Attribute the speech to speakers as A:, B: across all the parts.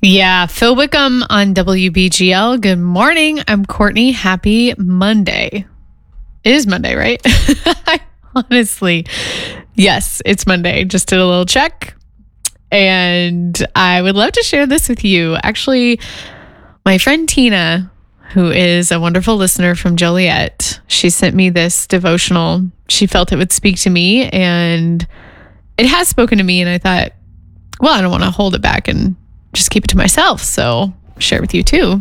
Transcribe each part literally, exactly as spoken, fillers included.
A: Yeah, Phil Wickham on W B G L. Good morning. I'm Courtney. Happy Monday. It is Monday, right? Honestly, yes, it's Monday. Just did a little check. And I would love to share this with you. Actually, my friend Tina, who is a wonderful listener from Joliet, she sent me this devotional. She felt it would speak to me, and it has spoken to me. And I thought, well, I don't want to hold it back and just keep it to myself. So share it with you too.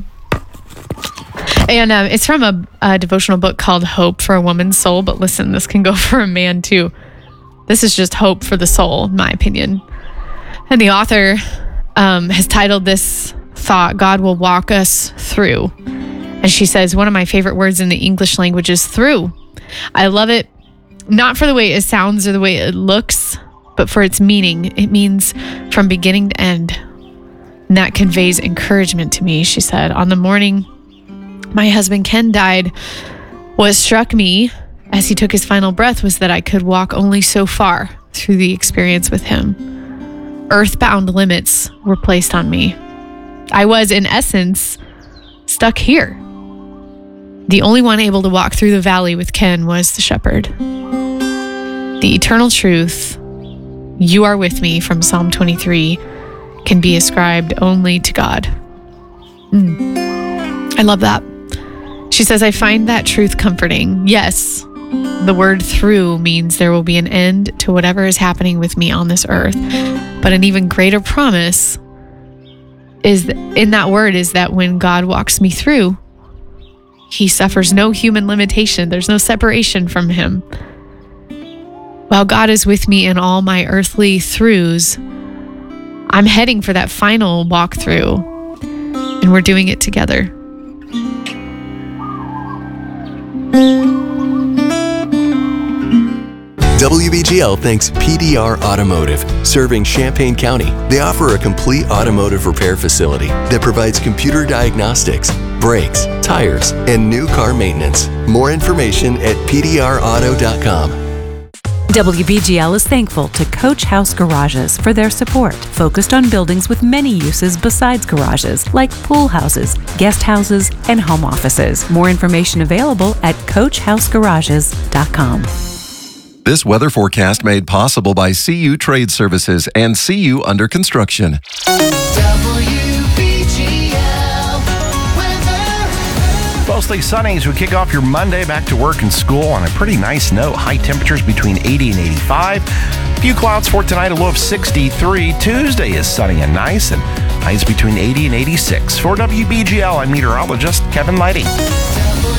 A: And um, it's from a, a devotional book called Hope for a Woman's Soul. But listen, this can go for a man too. This is just hope for the soul, in my opinion. And the author um, has titled this thought, God will walk us through. And she says, one of my favorite words in the English language is through. I love it, not for the way it sounds or the way it looks, but for its meaning. It means from beginning to end. And that conveys encouragement to me, she said. On the morning my husband Ken died, what struck me as he took his final breath was that I could walk only so far through the experience with him. Earthbound limits were placed on me. I was, in essence, stuck here. The only one able to walk through the valley with Ken was the shepherd. The eternal truth, you are with me, from Psalm twenty-three, can be ascribed only to God. Mm. I love that. She says, I find that truth comforting. Yes, the word through means there will be an end to whatever is happening with me on this earth. But an even greater promise is in that word is that when God walks me through, he suffers no human limitation. There's no separation from him. While God is with me in all my earthly throughs, I'm heading for that final walkthrough, and we're doing it together.
B: W B G L thanks P D R Automotive, serving Champaign County. They offer a complete automotive repair facility that provides computer diagnostics, brakes, tires, and new car maintenance. More information at P D R auto dot com.
C: W B G L is thankful to Coach House Garages for their support, focused on buildings with many uses besides garages, like pool houses, guest houses, and home offices. More information available at coach house garages dot com.
D: This weather forecast made possible by C U Trade Services and C U Under Construction.
E: Mostly sunny as we kick off your Monday, back to work and school on a pretty nice note. High temperatures between eighty and eighty-five. Few clouds for tonight, a low of sixty-three. Tuesday is sunny and nice, and highs between eighty and eighty-six. For W B G L, I'm meteorologist Kevin Lighty.